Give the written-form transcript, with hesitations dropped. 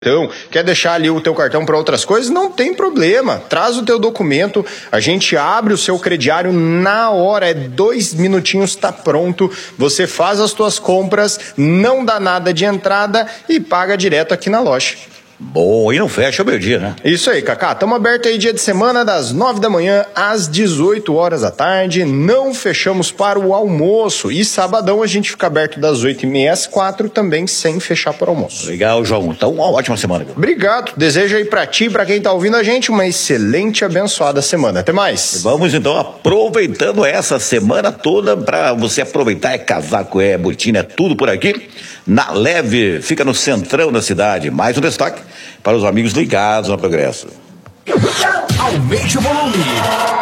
Então, quer deixar ali o teu cartão para outras coisas? Não tem problema. Traz o teu documento, a gente abre o seu crediário na hora, 2 minutinhos, tá pronto. Você faz as tuas compras, não dá nada de entrada e paga direto aqui na loja. Bom, e não fecha o meio-dia, né? Isso aí, Cacá. Estamos abertos aí dia de semana, das 9 da manhã às 18 horas da tarde. Não fechamos para o almoço. E sabadão a gente fica aberto das 8h30 às 4 também, sem fechar para o almoço. Legal, João. Então, uma ótima semana. Obrigado. Desejo aí para ti e para quem tá ouvindo a gente uma excelente e abençoada semana. Até mais. Vamos então aproveitando essa semana toda para você aproveitar. É casaco, é botina, é tudo por aqui. Na Leve, fica no centrão da cidade. Mais um destaque para os amigos ligados no Progresso. Aumente o volume.